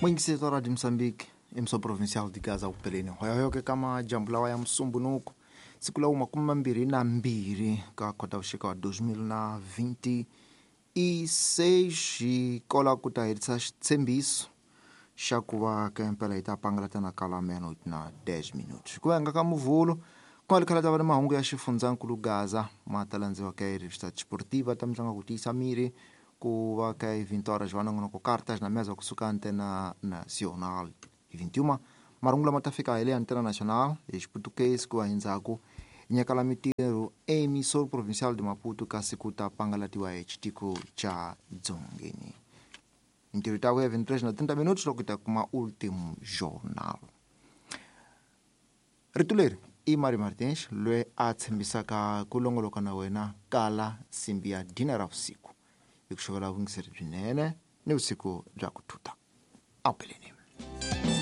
Mwingiseto Radio Moçambique, emissão provincial de Gaza upeleni hoyoyoke kama jambo lawa ya msumbunuko siku la 22 ka kota ushika wa 2026 kola kutahiritsa xitshembiso xa kuva kempela itapangala na kala meia-noite na 10 minutos kuvenga ka muvulo com a khala tava mahungu ya xifundzakulu Gaza matalandziwa ka revista desportiva tamitsanga kutisa miri ku va ka 20 horas vanangonoko cartas na mesa kusuka antena nacional 21 marungu lama ta fika ile antena nacional exiputukesi ku va hindzhaku nyakala mitiro emissor provincial de Maputo ka siku ta pangalatiwa exitiko cha dzongeni intiro ta 23 na 30 minutos loko ta kuma último jornal rituleri i Mari Martins lwe a tshembisaka ku longoloka na wena kala simbi ya dina ra vusiku ikuxovela vungiseri byinene ni vusiku bya ku tuta apeleni